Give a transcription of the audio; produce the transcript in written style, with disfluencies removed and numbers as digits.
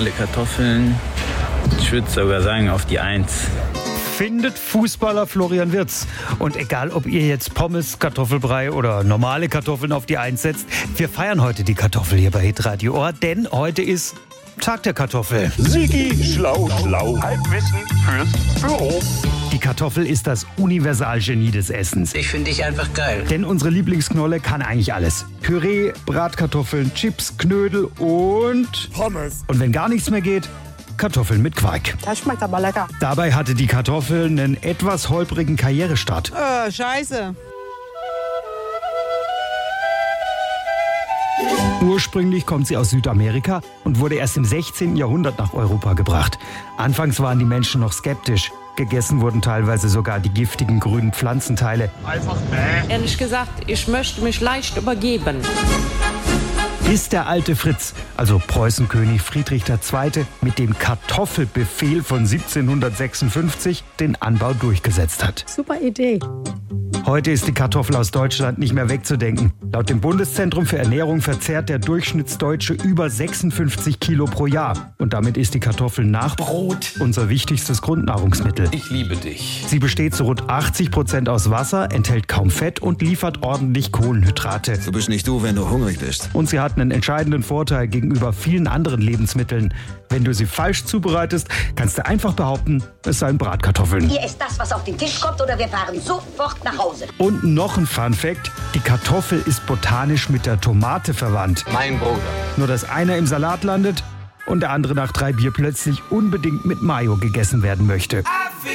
normale Kartoffeln. Ich würde sogar sagen auf die 1. Findet Fußballer Florian Wirtz. Und egal, ob ihr jetzt Pommes, Kartoffelbrei oder normale Kartoffeln auf die 1 setzt, wir feiern heute die Kartoffel hier bei Hitradio Ohr, denn heute ist Tag der Kartoffel. Sigi, schlau, schlau. Halbwissen fürs Büro. Die Kartoffel ist das Universalgenie des Essens. Ich finde dich einfach geil. Denn unsere Lieblingsknolle kann eigentlich alles. Püree, Bratkartoffeln, Chips, Knödel und Pommes. Und wenn gar nichts mehr geht, Kartoffeln mit Quark. Das schmeckt aber lecker. Dabei hatte die Kartoffel einen etwas holprigen Karrierestart. Scheiße. Ursprünglich kommt sie aus Südamerika und wurde erst im 16. Jahrhundert nach Europa gebracht. Anfangs waren die Menschen noch skeptisch. Gegessen wurden teilweise sogar die giftigen grünen Pflanzenteile. Einfach Ehrlich gesagt, ich möchte mich leicht übergeben. Bis der alte Fritz, also Preußenkönig Friedrich II., mit dem Kartoffelbefehl von 1756 den Anbau durchgesetzt hat. Super Idee. Heute ist die Kartoffel aus Deutschland nicht mehr wegzudenken. Laut dem Bundeszentrum für Ernährung verzehrt der Durchschnittsdeutsche über 56 Kilo pro Jahr. Und damit ist die Kartoffel nach Brot unser wichtigstes Grundnahrungsmittel. Ich liebe dich. Sie besteht zu rund 80% aus Wasser, enthält kaum Fett und liefert ordentlich Kohlenhydrate. Du bist nicht du, wenn du hungrig bist. Und sie hat einen entscheidenden Vorteil gegenüber vielen anderen Lebensmitteln. Wenn du sie falsch zubereitest, kannst du einfach behaupten, es seien Bratkartoffeln. Hier ist das, was auf den Tisch kommt, oder wir fahren sofort nach Hause. Und noch ein Fun-Fact: Die Kartoffel ist botanisch mit der Tomate verwandt. Mein Bruder. Nur dass einer im Salat landet und der andere nach 3 Bier plötzlich unbedingt mit Mayo gegessen werden möchte.